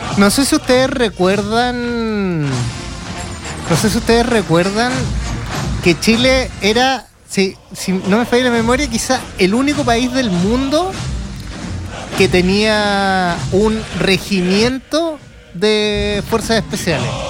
No sé si ustedes recuerdan. No sé si ustedes recuerdan que Chile era, si no me falla la memoria, quizá el único país del mundo que tenía un regimiento de fuerzas especiales.